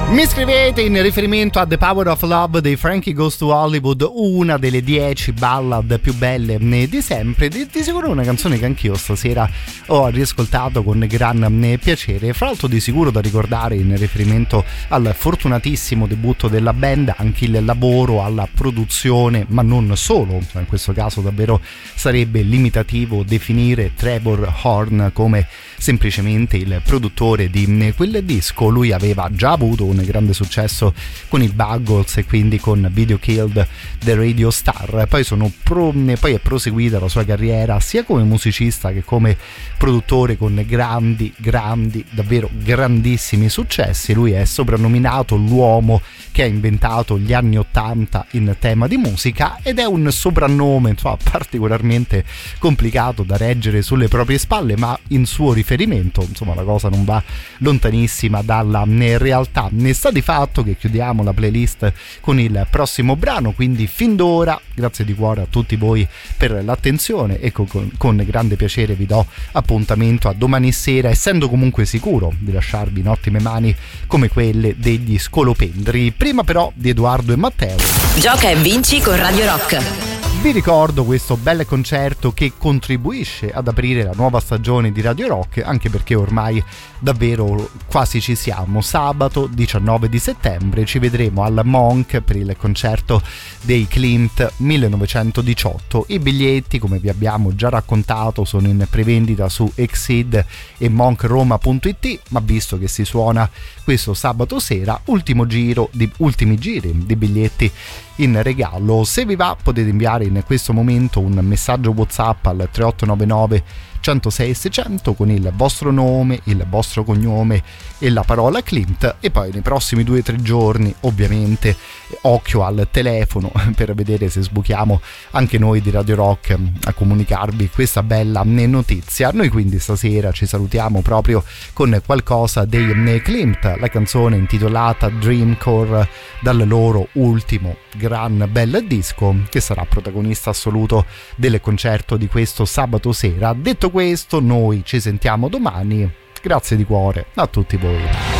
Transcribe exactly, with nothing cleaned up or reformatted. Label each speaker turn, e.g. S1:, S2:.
S1: Mi scrivete in riferimento a The Power of Love dei Frankie Goes to Hollywood, una delle dieci ballad più belle di sempre. Di, di sicuro una canzone che anch'io stasera ho riascoltato con gran piacere. Fra l'altro di sicuro da ricordare in riferimento al fortunatissimo debutto della band, anche il lavoro alla produzione, ma non solo. In questo caso davvero sarebbe limitativo definire Trevor Horn come semplicemente il produttore di quel disco. Lui aveva già avuto un grande successo con i Buggles e quindi con Video Killed the Radio Star. Poi, sono pro, poi è proseguita la sua carriera sia come musicista che come produttore con grandi, grandi, davvero grandissimi successi. Lui è soprannominato l'uomo che ha inventato gli anni ottanta in tema di musica, ed è un soprannome insomma, particolarmente complicato da reggere sulle proprie spalle, ma in suo riferimento insomma la cosa non va lontanissima dalla realtà. Ne sta di fatto che chiudiamo la playlist con il prossimo brano, quindi fin d'ora grazie di cuore a tutti voi per l'attenzione e con, con grande piacere vi do appuntamento a domani sera, essendo comunque sicuro di lasciarvi in ottime mani come quelle degli Scolopendri. Prima però di Edoardo e Matteo.
S2: Gioca e vinci con Radio Rock.
S1: Vi ricordo questo bel concerto che contribuisce ad aprire la nuova stagione di Radio Rock, anche perché ormai davvero quasi ci siamo. Sabato diciannove di settembre ci vedremo al Monk per il concerto dei Klimt millenovecentodiciotto. I biglietti, come vi abbiamo già raccontato, sono in prevendita su Exceed e monkroma punto it, ma visto che si suona questo sabato sera, ultimo giro di, ultimi giri di biglietti in regalo. Se vi va potete inviare in questo momento un messaggio WhatsApp al tre otto nove nove centosei seicento con il vostro nome, il vostro cognome e la parola Klimt, e poi nei prossimi due o tre giorni ovviamente occhio al telefono per vedere se sbuchiamo anche noi di Radio Rock a comunicarvi questa bella notizia. Noi quindi stasera ci salutiamo proprio con qualcosa dei Klimt, la canzone intitolata Dreamcore dal loro ultimo gran bel disco, che sarà protagonista assoluto del concerto di questo sabato sera. Detto questo, noi ci sentiamo domani. Grazie di cuore a tutti voi.